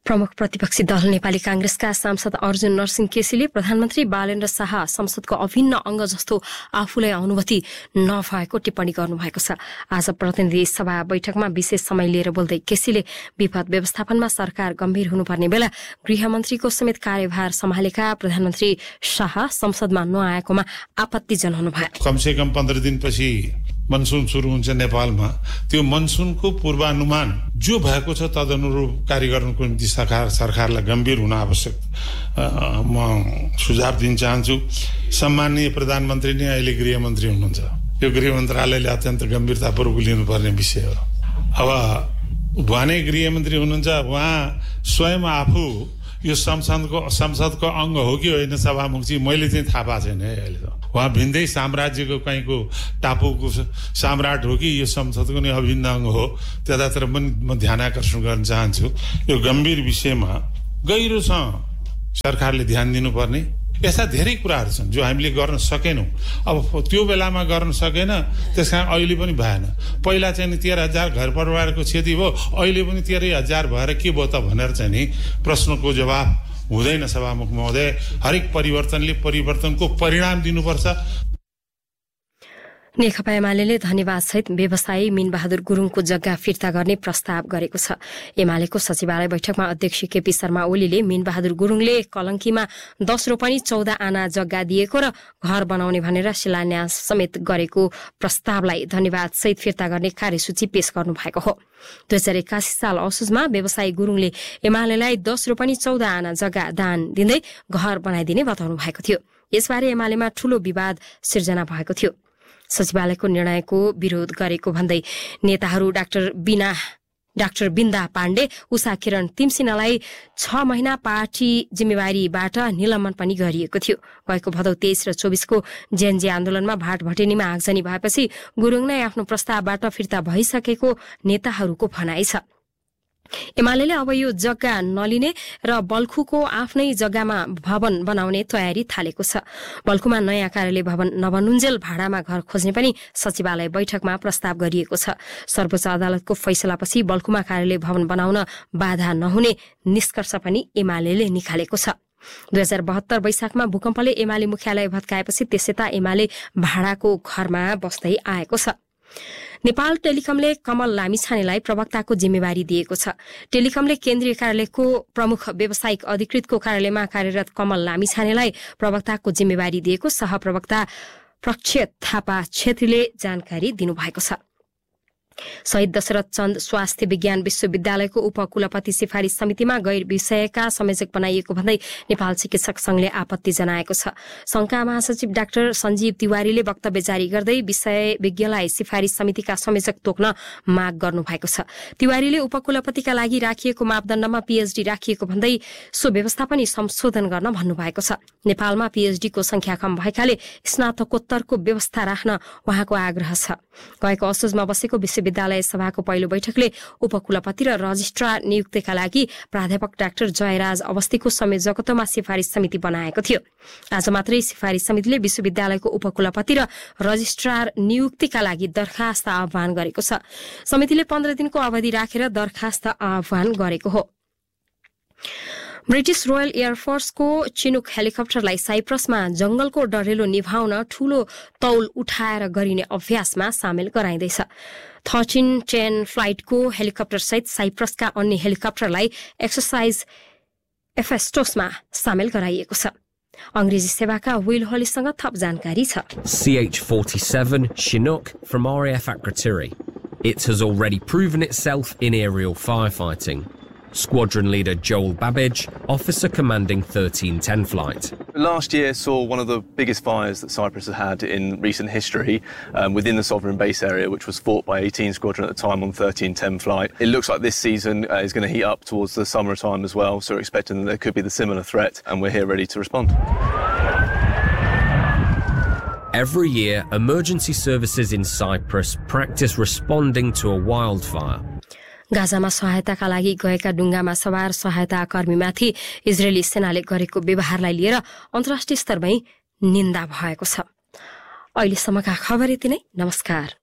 प्रमुख प्रतिपक्षी दल नेपाली कांग्रेसका सांसद अर्जुन नरसिंह केसीले प्रधानमन्त्री बालेन्द्र शाह संसदको अभिन्न अंग जस्तो आफूलाई अनुभूति नभएको टिप्पणी गर्नुभएको छ। आज प्रतिनिधि सभा बैठकमा विशेष समय लिएर बोल्दै केसीले विपद व्यवस्थापनमा सरकार गम्भीर हुनुपर्ने बेला गृहमन्त्रीको समेत कार्यभार सम्हालेका प्रधानमन्त्री शाह संसदमा नआएकोमा आपत्ति जनाउनुभयो। कमसे कम 15 दिनपछि मनसुन सुरु हुन्छ नेपालमा। त्यो मनसुनको पूर्वानुमान जो भएको छ तदनुरूप कार्य गर्नुको निम्ति सरकारलाई गम्भीर हुन आवश्यक म सुझाव दिन चाहन्छु। सम्माननीय प्रधानमन्त्री नै अहिले गृहमन्त्री हुनुहुन्छ। यो गृह मन्त्रालयले अत्यन्त गम्भीरतापूर्वक लिनुपर्ने विषय हो। अब उहाँ नै गृहमन्त्री हुनुहुन्छ, उहाँ स्वयं आफू यो संसदको अंग हो कि होइन सभामुख चाहिँ मैले चाहिँ थाहा पाएको छैन है अहिले त। उहाँ भिन्दै साम्राज्यको कहीँको टापुको सम्राट हो कि यो संसदको नै अभिन्न अंग हो, त्यतातिर पनि म ध्यान आकर्षण गर्न चाहन्छु। यो गम्भीर विषयमा गहिरोसँग सरकारले ध्यान दिनुपर्ने यस्ता धेरै कुराहरू छन् जो हामीले गर्न सकेनौँ। अब त्यो बेलामा गर्न सकेन, त्यस कारण अहिले पनि भएन। पहिला चाहिँ 13,000 घर परिवारको क्षति भयो, अहिले पनि 13,000 भएर के भयो त भनेर चाहिँ नि प्रश्नको जवाब हुँदैन। सभामुख महोदय, हरेक परिवर्तनले परिवर्तनको परिणाम दिनुपर्छ। नेकपा एमाले धन्यवाद सहित व्यवसायी मीनबहादुर गुरुङको जग्गा फिर्ता गर्ने प्रस्ताव गरेको छ। एमालेको सचिवालय बैठकमा अध्यक्ष केपी शर्मा ओलीले मीनबहादुर गुरुङले कलंकीमा 10 रोपनी 14 आना जग्गा दिएको र घर बनाउने भनेर शिलान्यास समेत गरेको प्रस्तावलाई धन्यवाद सहित फिर्ता गर्ने कार्यसूची पेश गर्नु भएको हो। 2081 साल असोजमा व्यवसायी गुरुङले एमालेलाई 10 रोपनी 14 आना जग्गा दान दिँदै घर बनाइदिने बताउनु भएको थियो। यसबारे एमालेमा ठूलो विवाद सिर्जना भएको थियो। सचिवालयको निर्णयको विरोध गरेको भन्दै नेताहरू डाक्टर बिन्दा पाण्डे, उषा किरण तिमसिनालाई 6 महिना पार्टी जिम्मेवारीबाट निलम्बन पनि गरिएको थियो। गएको भदौ 23 र 24 को जेएनजी आन्दोलनमा भाटभटेनीमा आगजनी भएपछि गुरुङ नै आफ्नो प्रस्तावबाट फिर्ता भइसकेको नेताहरूको भनाइ छ। एमालेले अब यो जग्गा नलिने र बल्खुको आफ्नै जग्गामा भवन बनाउने तयारी थालेको छ। बल्खुमा नयाँ कार्यालय भवन नबनुन्जेल भाडामा घर खोज्ने पनि सचिवालय बैठकमा प्रस्ताव गरिएको छ। सर्वोच्च अदालतको फैसलापछि बल्खुमा कार्यालय भवन बनाउन बाधा नहुने निष्कर्ष पनि एमालेले निकालेको छ। 2072 वैशाखमा भूकम्पले एमाले मुख्यालय भत्काएपछि त्यसैता एमाले भाडाको घरमा बस्दै आएको छ। नेपाल टेलिकमले कमल लामिछानेलाई प्रवक्ताको जिम्मेवारी दिएको छ। टेलिकमले केन्द्रीय कार्यालयको प्रमुख व्यावसायिक अधिकृतको कार्यालयमा कार्यरत कमल लामिछानेलाई प्रवक्ताको जिम्मेवारी दिएको सहप्रवक्ता प्रक्षेत थापा छेत्रीले जानकारी दिनुभएको छ। शहीद दशरथ चन्द स्वास्थ्य विज्ञान विश्वविद्यालयको उपकुलपति सिफारिस समितिमा गैर विषयका संयोजक बनाइएको भन्दै नेपाल चिकित्सक संघले आपत्ति जनाएको छ। संघका महासचिव डाक्टर सञ्जीव तिवारीले वक्तव्य जारी गर्दै विषय विज्ञलाई सिफारिस समितिका संयोजक तोक्न माग गर्नुभएको छ। तिवारीले उपकुलपतिका लागि राखिएको मापदण्डमा पीएचडी राखिएको भन्दै सो व्यवस्था पनि संशोधन गर्न भन्नुभएको छ। नेपालमा पीएचडीको संख्या कम भएकाले स्नातकोत्तरको व्यवस्था राख्न उहाँको आग्रह छ। गएको असोजमा बसेको विश्वविद्यालय सभाको पहिलो बैठकले उपकुलपति र रजिस्ट्रार नियुक्तिका लागि प्राध्यापक डाक्टर जयराज अवस्थीको संयोजकत्वमा सिफारिस समिति बनाएको थियो। आज मात्रै सिफारिस समितिले विश्वविद्यालयको उपकुलपति र रजिस्ट्रार नियुक्तिका लागि दरखास्त आह्वान गरेको छ। समितिले 15 दिनको अवधि राखेर दरखास्त आह्वान गरेको हो। ब्रिटिश रोयल एयरफोर्सको चिनुक हेलिकप्टरलाई साइप्रसमा जंगलको डढेलो निभाउन ठूलो तौल उठाएर गरिने अभ्यासमा सामेल गराइँदैछ। 1310 फ्लाइटको हेलिकप्टर सहित साइप्रसका अन्य हेलिकप्टरलाई एक्सरसाइज एफेस्टोसमा सामेल गराइएको छ। अंग्रेजी सेवाका विल हलीसँग थप जानकारी छ। CH-47 Chinook from RAF Akrotiri. It has already proven itself in aerial firefighting. Squadron leader Joel Babbage, officer commanding 1310 flight. Last year saw one of the biggest fires that Cyprus has had in recent history within the sovereign base area, which was fought by 18 Squadron at the time on 1310 flight. It looks like this season is going to heat up towards the summertime as well, so we're expecting that there could be the similar threat, and we're here ready to respond. Every year, emergency services in Cyprus practice responding to a wildfire. गाजामा सहायताका लागि गएका डुङ्गामा सवार सहायता कर्मीमाथि इजरायली सेनाले गरेको व्यवहारलाई लिएर अन्तर्राष्ट्रिय स्तरमै निन्दा भएको छ। अहिलेसम्मका खबर यति नै। नमस्कार।